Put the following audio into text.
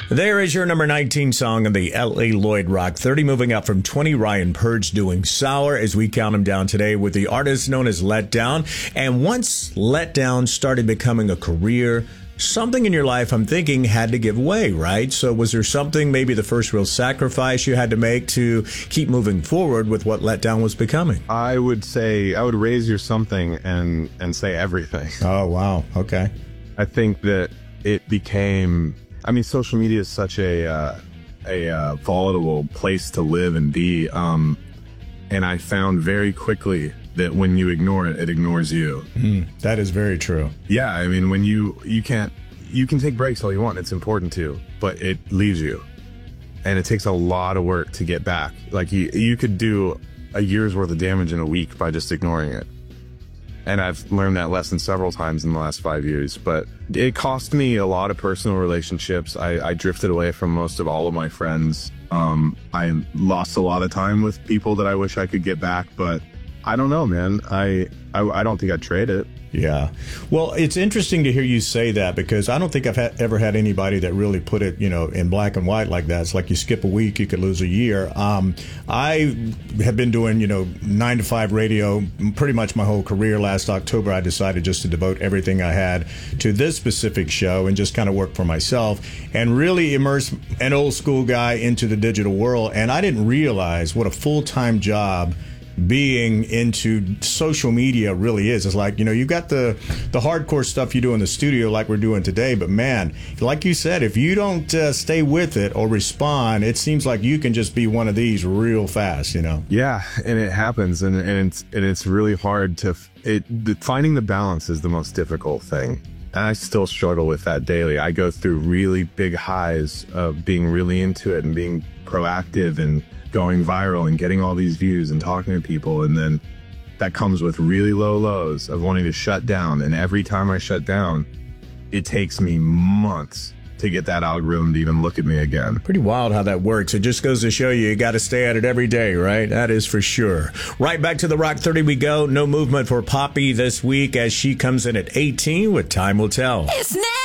There is your number 19 song on the L.A. Lloyd Rock 30, moving up from 20, Ryan Purge doing Sour as we count him down today with the artist known as Let Down. And once Let Down started becoming a career, something in your life, I'm thinking, had to give way, right? So was there something, maybe the first real sacrifice you had to make to keep moving forward with what Let Down was becoming? I would say, I would raise your something and say everything. Oh, wow. Okay. I think that it became... I mean, social media is such a volatile place to live and be, and I found very quickly that when you ignore it, it ignores you. That is very true. Yeah, I mean, when you can take breaks all you want, it's important to, but it leaves you, and it takes a lot of work to get back. Like you could do a year's worth of damage in a week by just ignoring it. And I've learned that lesson several times in the last 5 years, but it cost me a lot of personal relationships. I drifted away from most of all of my friends. I lost a lot of time with people that I wish I could get back, but I don't know, man. I don't think I'd trade it. Yeah. Well, it's interesting to hear you say that, because I don't think I've ever had anybody that really put it, in black and white like that. It's like you skip a week, you could lose a year. I have been doing, 9 to 5 radio pretty much my whole career. Last October, I decided just to devote everything I had to this specific show and just kind of work for myself and really immerse an old school guy into the digital world. And I didn't realize what a full-time job being into social media really is. It's like, you've got the hardcore stuff you do in the studio like we're doing today, but man, like you said, if you don't stay with it or respond, it seems like you can just be one of these real fast, Yeah, and it happens, and it's really hard finding the balance is the most difficult thing. And I still struggle with that daily. I go through really big highs of being really into it and being proactive and going viral and getting all these views and talking to people, and then that comes with really low lows of wanting to shut down. And every time I shut down, it takes me months to get that algorithm to even look at me again. Pretty wild how that works. It just goes to show you got to stay at it every day, right? That is for sure. Right back to the Rock 30 we go. No movement for Poppy this week as she comes in at 18 with Time Will Tell. It's now.